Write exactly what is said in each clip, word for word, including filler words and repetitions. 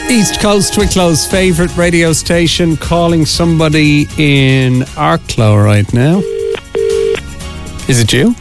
East Coast, Wicklow's favourite radio station, calling somebody in Arklow right now. Is it you?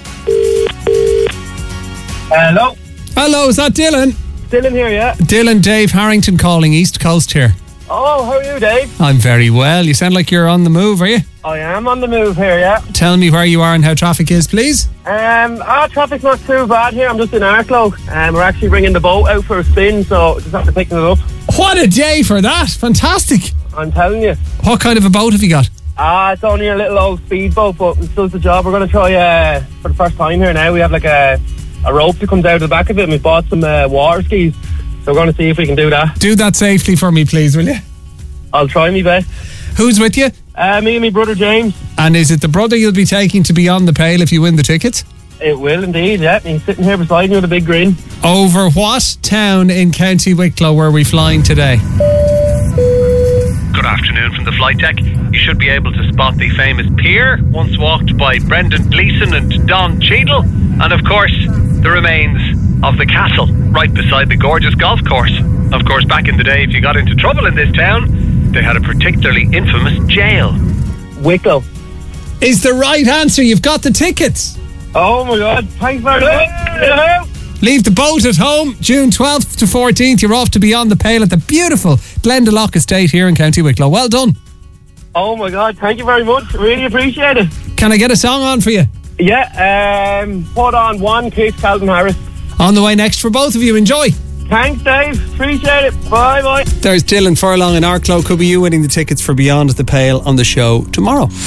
Hello. Hello, is that Dylan? Dylan here, yeah. Dylan, Dave Harrington calling, East Coast here. Oh, how are you, Dave? I'm very well. You sound like you're on the move, are you? I am on the move here, yeah. Tell me where you are and how traffic is, please. Um, our traffic's not too bad here. I'm just in Arklow. Um, we're actually bringing the boat out for a spin, so just have to pick it up. What a day for that. Fantastic. I'm telling you. What kind of a boat have you got? Ah, uh, it's only a little old speedboat, but it does the job. We're going to try, uh, for the first time here now, we have like a, a rope that comes out of the back of it, and we bought some uh, water skis. So we're going to see if we can do that. Do that safely for me, please, will you? I'll try my best. Who's with you? Uh, me and my brother James. And is it the brother you'll be taking to Beyond the Pale if you win the tickets? It will indeed, yeah. He's sitting here beside me with a big grin. Over what town in County Wicklow were we flying today? Good afternoon from the flight deck. You should be able to spot the famous pier, once walked by Brendan Gleeson and Don Cheadle. And of course, the remains of the castle right beside the gorgeous golf course. Of course, back in the day, if you got into trouble in this town, they had a particularly infamous jail. Wicklow is the right answer. You've got the tickets. Oh my God, thanks very much. Leave the boat at home. June twelfth to fourteenth, you're off to Beyond the Pale at the beautiful Glendalough Estate here in County Wicklow. Well done. Oh my God, thank you very much. Really appreciate it. Can I get a song on for you? Yeah, um, put on One Kiss Calvin Harris. On the way next for both of you. Enjoy. Thanks, Dave. Appreciate it. Bye bye. There's Dylan Furlong in Arklow. Could be you winning the tickets for Beyond the Pale on the show tomorrow.